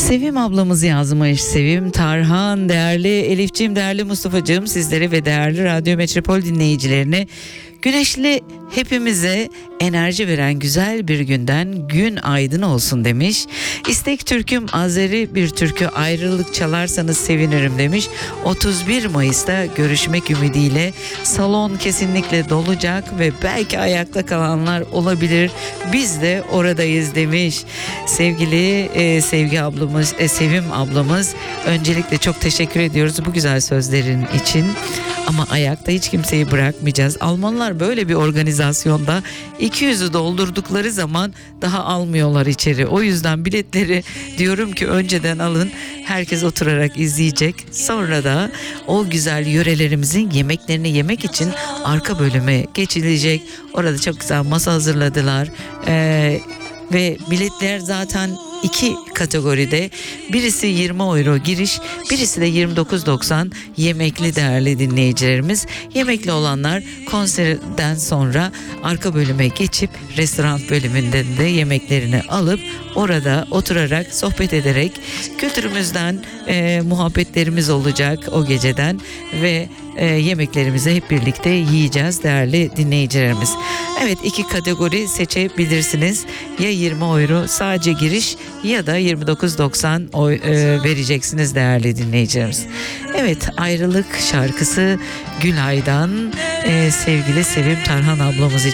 Sevim ablamız yazmış. Sevim Tarhan, değerli Elif'ciğim, değerli Mustafa'cığım, sizleri ve değerli Radyo Metropol dinleyicilerini güneşli, hepimize enerji veren güzel bir günden gün aydın olsun demiş. İstek türküm Azeri bir türkü ayrılık çalarsanız sevinirim demiş. 31 Mayıs'ta görüşmek ümidiyle salon kesinlikle dolacak ve belki ayakta kalanlar olabilir. Biz de oradayız demiş. Sevgili Sevgi ablamız, Sevim ablamız, öncelikle çok teşekkür ediyoruz bu güzel sözlerin için. Ama ayakta hiç kimseyi bırakmayacağız. Almanlar böyle bir organizasyonda 200'ü doldurdukları zaman daha almıyorlar içeri. O yüzden biletleri diyorum ki önceden alın. Herkes oturarak izleyecek. Sonra da o güzel yörelerimizin yemeklerini yemek için arka bölüme geçilecek. Orada çok güzel masa hazırladılar. Ve biletler zaten iki kategoride, birisi 20 euro giriş, birisi de 29,90 yemekli değerli dinleyicilerimiz. Yemekli olanlar konserden sonra arka bölüme geçip restoran bölümünden de yemeklerini alıp orada oturarak sohbet ederek kültürümüzden muhabbetlerimiz olacak o geceden ve yemeklerimizi hep birlikte yiyeceğiz değerli dinleyicilerimiz. Evet, iki kategori seçebilirsiniz. Ya 20 euro sadece giriş ya da 29,90 vereceksiniz değerli dinleyicilerimiz. Evet, ayrılık şarkısı Gülay'dan sevgili Sevim Tarhan ablamız için.